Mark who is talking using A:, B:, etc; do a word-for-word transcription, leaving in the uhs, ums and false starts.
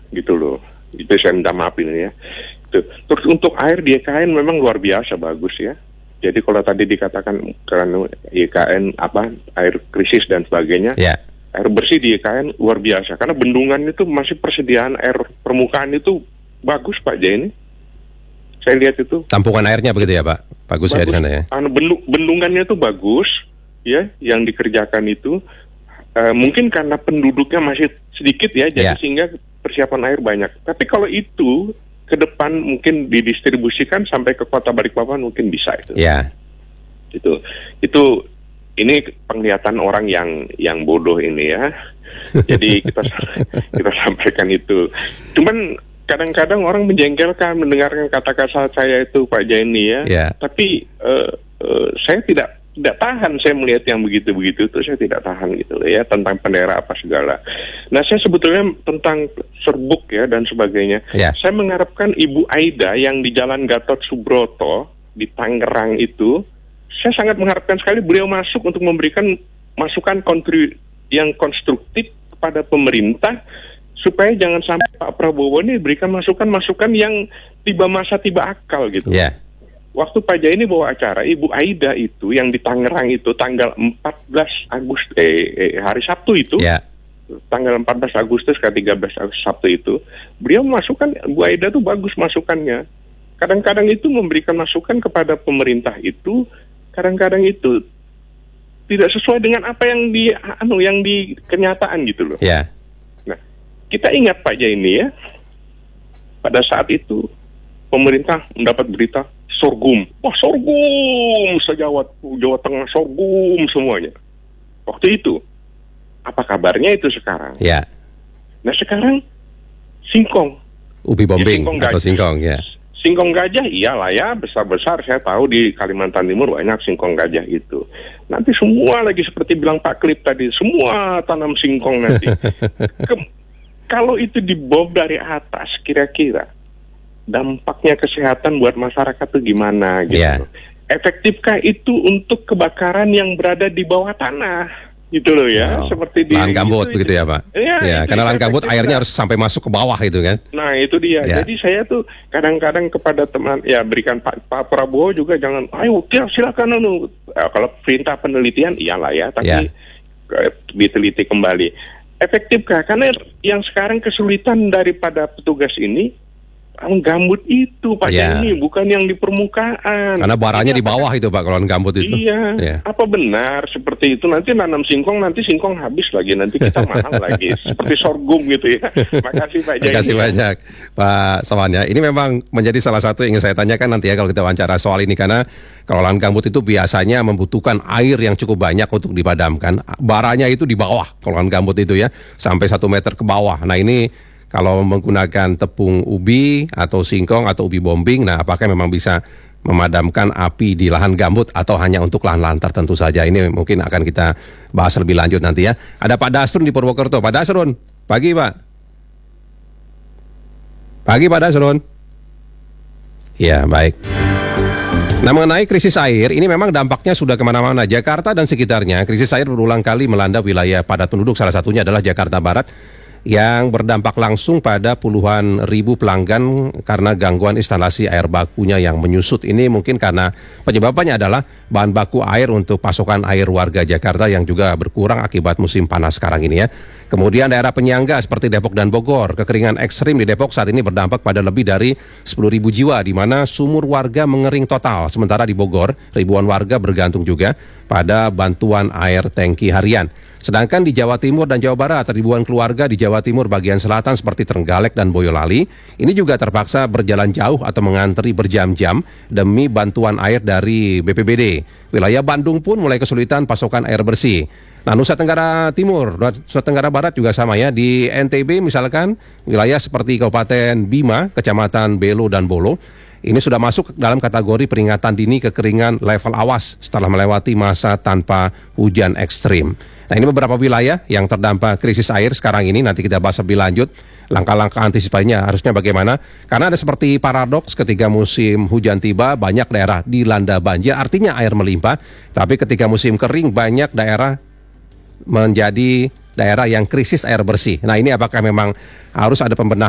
A: gitu loh. Itu saya minta maaf ini ya. Tuh. Terus untuk air di E K N memang luar biasa bagus ya. Jadi kalau tadi dikatakan karena E K N apa air krisis dan sebagainya,
B: yeah.
A: air bersih di E K N luar biasa karena bendungan itu masih persediaan air permukaan itu bagus Pak Jaini. Saya lihat itu.
B: Tampungan airnya begitu ya Pak, bagus, bagus ya di sana ya.
A: Bendungannya itu bagus ya, yang dikerjakan itu uh, mungkin karena penduduknya masih sedikit ya, jadi yeah. sehingga persiapan air banyak. Tapi kalau itu ke depan mungkin didistribusikan sampai ke Kota Balikpapan mungkin bisa itu.
B: Ya.
A: Itu itu ini penglihatan orang yang yang bodoh ini ya. Jadi kita kita sampaikan itu. Cuman kadang-kadang orang menjengkelkan mendengarkan kata-kata saya itu Pak Jaini ya.
B: Ya.
A: Tapi uh, uh, saya tidak tidak tahan saya melihat yang begitu-begitu itu, saya tidak tahan gitu loh ya, tentang bendera apa segala. Nah saya sebetulnya tentang serbuk ya dan sebagainya,
B: yeah.
A: saya mengharapkan Ibu Aida yang di Jalan Gatot Subroto di Tangerang itu, saya sangat mengharapkan sekali beliau masuk untuk memberikan masukan kontri yang konstruktif kepada pemerintah, supaya jangan sampai Pak Prabowo ini berikan masukan-masukan yang tiba masa tiba akal gitu.
B: Yeah.
A: Waktu Pak Jaini bawa acara, Ibu Aida itu yang di Tangerang itu tanggal empat belas Agustus, eh, eh, hari Sabtu itu,
B: yeah.
A: tanggal empat belas Agustus ke tiga belas Agustus Sabtu itu, beliau masukkan, Bu Aida tuh bagus masukannya. Kadang-kadang itu memberikan masukan kepada pemerintah itu, kadang-kadang itu tidak sesuai dengan apa yang di, anu, yang di kenyataan gitu loh.
B: Yeah.
A: Nah, kita ingat Pak Jaini ya, pada saat itu pemerintah mendapat berita sorghum. Wah, sorghum se-Jawa Jawa Tengah, sorghum semuanya. Waktu itu. Apa kabarnya itu sekarang?
B: Ya.
A: Nah, sekarang singkong.
B: Ubi bombing
A: ya, singkong
B: atau singkong, ya.
A: Singkong gajah iyalah ya, besar-besar saya tahu di Kalimantan Timur banyak singkong gajah itu. Nanti semua lagi seperti bilang Pak Klip tadi, semua tanam singkong nanti. Ke- kalau itu dibom dari atas kira-kira dampaknya kesehatan buat masyarakat itu gimana gitu.
B: Yeah.
A: Efektifkah itu untuk kebakaran yang berada di bawah tanah gitu loh ya,
B: oh,
A: seperti di
B: lahan gambut
A: itu,
B: begitu
A: itu.
B: ya Pak.
A: Ya,
B: ya karena lahan gambut airnya harus sampai masuk ke bawah itu kan.
A: Nah itu dia. Yeah. Jadi saya tuh kadang-kadang kepada teman ya berikan Pak, Pak Prabowo juga jangan, ayo silakan anu nah, kalau perintah penelitian iyalah ya, tapi yeah. diteliti kembali. Efektifkah? Karena yang sekarang kesulitan daripada petugas ini gambut itu Pak
B: ya.
A: Jaini, bukan yang di permukaan.
B: Karena baranya di bawah itu Pak, kalau gambut itu.
A: Iya. Ya. Apa benar seperti itu? Nanti nanam singkong, nanti singkong habis lagi, nanti kita mahal lagi. Seperti sorghum gitu ya. Makasih Pak Jaini.
B: Terima kasih banyak Pak Sawan ya. Ini memang menjadi salah satu yang ingin saya tanyakan nanti ya kalau kita wawancara soal ini, karena kalau lahan gambut itu biasanya membutuhkan air yang cukup banyak untuk dipadamkan. Baranya itu di bawah kalau lahan gambut itu ya, sampai satu meter ke bawah. Nah ini kalau menggunakan tepung ubi atau singkong atau ubi bombing, nah apakah memang bisa memadamkan api di lahan gambut atau hanya untuk lahan-lahan tertentu saja? Ini mungkin akan kita bahas lebih lanjut nanti ya. Ada Pak Dasrun di Purwokerto. Pak Dasrun, pagi Pak. Pagi Pak Dasrun. Ya baik. Nah mengenai krisis air, ini memang dampaknya sudah kemana-mana. Jakarta dan sekitarnya, krisis air berulang kali melanda wilayah padat penduduk, salah satunya adalah Jakarta Barat, yang berdampak langsung pada puluhan ribu pelanggan karena gangguan instalasi air bakunya yang menyusut. Ini mungkin karena penyebabnya adalah bahan baku air untuk pasokan air warga Jakarta yang juga berkurang akibat musim panas sekarang ini ya. Kemudian daerah penyangga seperti Depok dan Bogor, kekeringan ekstrim di Depok saat ini berdampak pada lebih dari sepuluh ribu jiwa, di mana sumur warga mengering total. Sementara di Bogor, ribuan warga bergantung juga pada bantuan air tangki harian. Sedangkan di Jawa Timur dan Jawa Barat, ribuan keluarga di Jawa Timur bagian selatan seperti Trenggalek dan Boyolali ini juga terpaksa berjalan jauh atau mengantri berjam-jam demi bantuan air dari B P B D. Wilayah Bandung pun mulai kesulitan pasokan air bersih. Nah, Nusa Tenggara Timur, Nusa Tenggara Barat juga sama ya. Di N T B misalkan, wilayah seperti Kabupaten Bima, Kecamatan Belo dan Bolo, ini sudah masuk dalam kategori peringatan dini kekeringan level awas setelah melewati masa tanpa hujan ekstrim. Nah, ini beberapa wilayah yang terdampak krisis air sekarang ini. Nanti kita bahas lebih lanjut langkah-langkah antisipasinya harusnya bagaimana. Karena ada seperti paradoks, ketika musim hujan tiba banyak daerah dilanda banjir, artinya air melimpah. Tapi ketika musim kering banyak daerah menjadi daerah yang krisis air bersih. Nah, ini apakah memang harus ada pembenahan